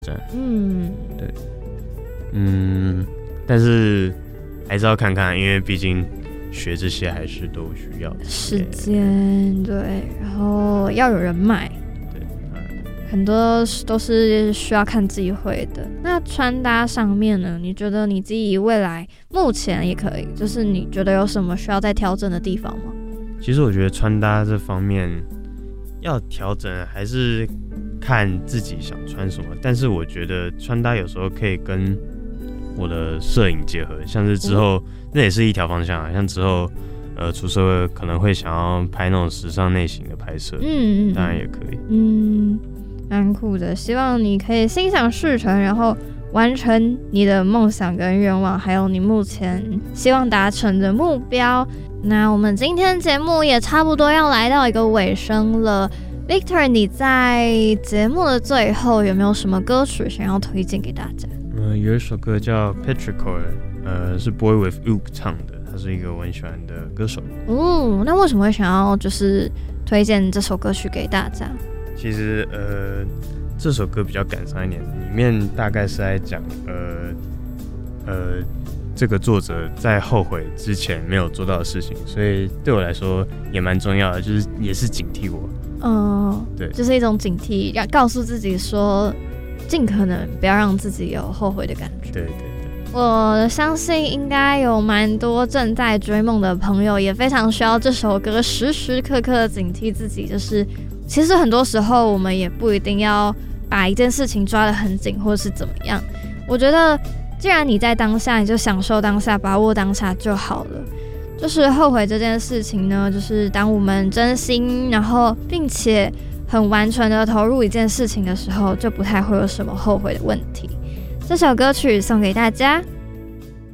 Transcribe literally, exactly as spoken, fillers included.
战。嗯，对，嗯，但是还是要看看，因为毕竟学这些还是都需要时间，对，然后要有人脉， 对，嗯， 很多都是需要看机会的。那穿搭上面呢？你觉得你自己未来目前也可以，就是你觉得有什么需要再调整的地方吗？ 其实我觉得穿搭这方面要调整，还是看自己想穿什么。但是我觉得穿搭有时候可以跟我的摄影结合，像是之后、嗯、那也是一条方向啊。像之后呃出社会可能会想要拍那种时尚类型的拍摄，嗯，当然也可以， 嗯，蛮酷的。希望你可以心想事成，然后完成你的梦想跟愿望，还有你目前希望达成的目标。那我们今天节目也差不多要来到一个尾声了。Victor， 你在节目的最后有没有什么歌曲想要推荐给大家？ 嗯，有一首歌叫 Petrichor， 呃，是 Boy with Oop 唱的，他是一个我很喜欢的歌手。 哦，那为什么会想要就是推荐这首歌曲给大家？ 其实呃，这首歌比较感伤一点，里面大概是在讲呃呃。这个作者在后悔之前没有做到的事情，所以对我来说也蛮重要的，就是也是警惕我。 嗯， 对， 就是一种警惕，要告诉自己说，尽可能不要让自己有后悔的感觉。 对对对， 我相信应该有蛮多正在追梦的朋友，也非常需要这首歌，时时刻刻的警惕自己。就是其实很多时候我们也不一定要把一件事情抓得很紧，或是怎么样。我觉得。既然你在当下，你就享受当下，把握当下就好了。就是后悔这件事情呢，就是当我们真心，然后并且很完全的投入一件事情的时候，就不太会有什么后悔的问题。这首歌曲送给大家。